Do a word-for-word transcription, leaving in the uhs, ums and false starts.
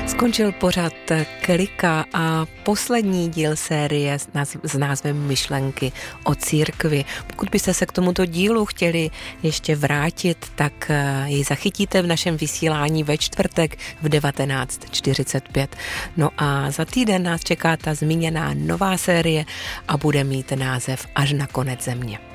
Skončil pořad Klika a poslední díl série s, náz- s názvem Myšlenky o církvi. Pokud byste se k tomuto dílu chtěli ještě vrátit, tak jej zachytíte v našem vysílání ve čtvrtek v devatenáct čtyřicet pět. No a za týden nás čeká ta zmíněná nová série a bude mít název Až na konec země.